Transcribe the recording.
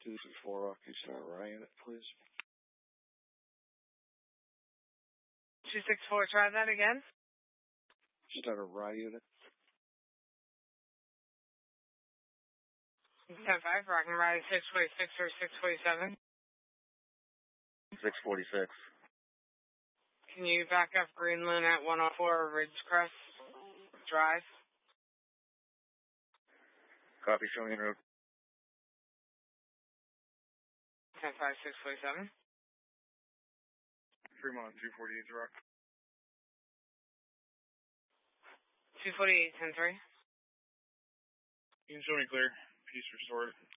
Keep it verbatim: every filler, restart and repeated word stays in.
two three four, can you start Ryan, please? two six four, try that again. Start a R I unit. ten five, Rock and Ride six forty-six or six forty-seven. six forty-six. Can you back up Greenland at one oh four Ridgecrest Drive? Copy, showing en route. ten five, six forty-seven. Fremont, two forty-eight, Rock. two forty-eight, ten three. You can show me clear. Peace restored.